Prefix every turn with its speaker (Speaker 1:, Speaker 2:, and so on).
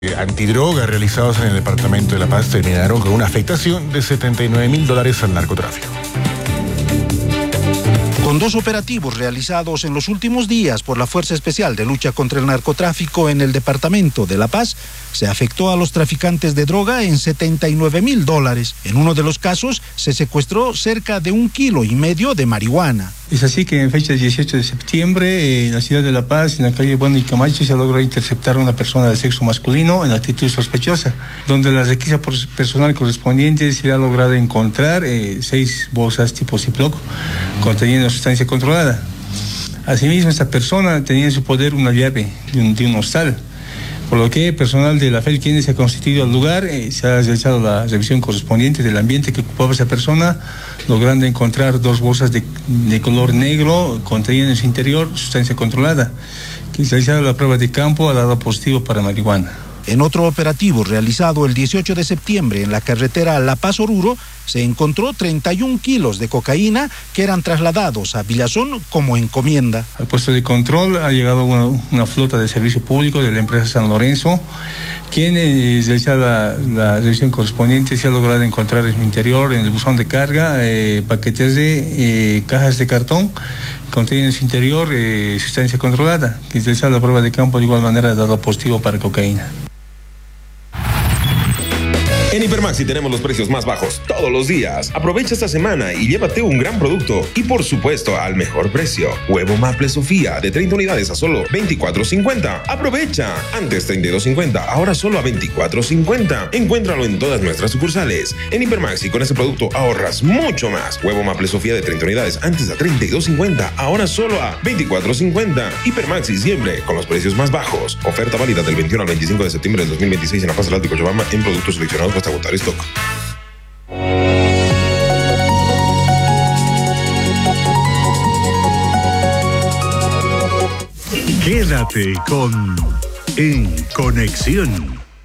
Speaker 1: Antidroga realizados en el departamento de La Paz terminaron con una afectación de $79.000 al narcotráfico.
Speaker 2: Con dos operativos realizados en los últimos días por la Fuerza Especial de Lucha contra el Narcotráfico en el departamento de La Paz, se afectó a los traficantes de droga en $79.000. En uno de los casos se secuestró cerca de 1,5 kilos de marihuana.
Speaker 3: Es así que en fecha 18 de septiembre, en la ciudad de La Paz, en la calle Bueno y Camacho, se logró interceptar a una persona de sexo masculino en actitud sospechosa, donde la requisa personal correspondiente se ha logrado encontrar 6 bolsas tipo Ziploc conteniendo sustancia controlada. Asimismo, esta persona tenía en su poder una llave de un hostal, por lo que personal de la FEL, quienes se ha constituido al lugar, se ha realizado la revisión correspondiente del ambiente que ocupaba esa persona, logrando encontrar 2 bolsas de color negro conteniendo en su interior sustancia controlada, que se ha realizado la prueba de campo, ha dado positivo para marihuana.
Speaker 2: En otro operativo realizado el 18 de septiembre en la carretera La Paz-Oruro, se encontró 31 kilos de cocaína que eran trasladados a Villazón como encomienda.
Speaker 3: Al puesto de control ha llegado una flota de servicio público de la empresa San Lorenzo, quien realiza la revisión correspondiente. Se ha logrado encontrar en el interior, en el buzón de carga, paquetes de cajas de cartón contienen en su interior sustancia controlada, que se realiza la prueba de campo, de igual manera ha dado positivo para cocaína.
Speaker 4: En Hipermaxi tenemos los precios más bajos todos los días. Aprovecha esta semana y llévate un gran producto y por supuesto al mejor precio. Huevo Maple Sofía de 30 unidades a solo $24.50. Aprovecha. Antes $32.50, ahora solo a $24.50. Encuéntralo en todas nuestras sucursales. En Hipermaxi con este producto ahorras mucho más. Huevo Maple Sofía de 30 unidades antes a $32.50, ahora solo a $24.50. Hipermaxi siempre con los precios más bajos. Oferta válida del 21 al 25 de septiembre del 2026 en La Paz, Alto y Cochabamba en productos seleccionados hasta agotar stock.
Speaker 5: Quédate con En Conexión.